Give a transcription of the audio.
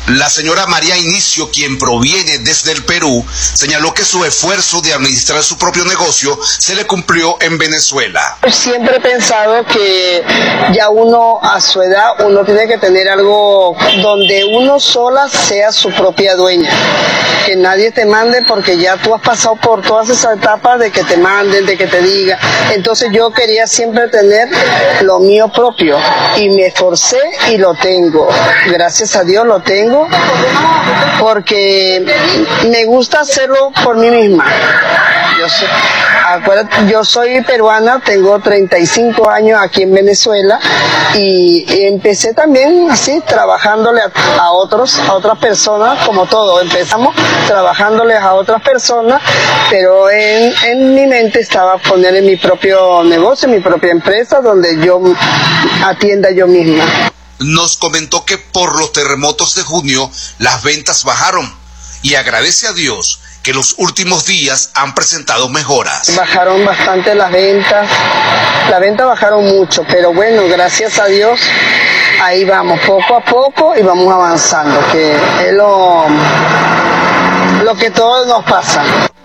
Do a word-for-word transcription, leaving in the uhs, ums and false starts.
La señora María Inicio, quien proviene desde el Perú, señaló que su esfuerzo de administrar su propio negocio se le cumplió en Venezuela. Siempre he pensado que ya uno a su edad, uno tiene que tener algo donde uno sola sea su propia dueña. Que nadie te mande porque ya tú has pasado por todas esas etapas de que te manden, de que te digan. Entonces yo quería siempre tener lo mío propio y me esforcé y lo tengo. Gracias a Dios lo tengo porque me gusta hacerlo por mí misma. Yo soy, acuérdate, yo soy peruana, tengo treinta y cinco años aquí en Venezuela y, y empecé también así, trabajándole a, a otros, a otras personas, como todo, empezamos trabajándoles a otras personas, pero en, en mi mente estaba poner en mi propio negocio, mi propia empresa, donde yo atienda yo misma. Nos comentó que por los terremotos de junio las ventas bajaron y agradece a Dios que los últimos días han presentado mejoras. Bajaron bastante las ventas, las ventas bajaron mucho, pero bueno, gracias a Dios, ahí vamos, poco a poco y vamos avanzando, que es lo, lo que todo nos pasa.